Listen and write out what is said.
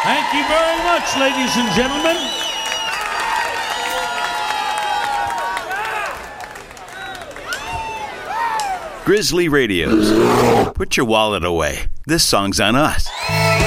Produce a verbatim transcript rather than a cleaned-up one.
Thank you very much, ladies and gentlemen. Grizzly Radios. Put your wallet away. This song's on us.